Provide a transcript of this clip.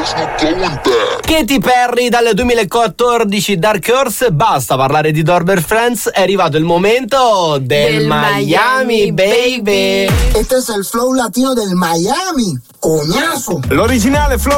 Katy Perry dal 2014, Dark Horse. Basta parlare di Dorber Friends, è arrivato il momento del Miami Baby. Este es el flow latino del Miami, coñazo. L'originale flow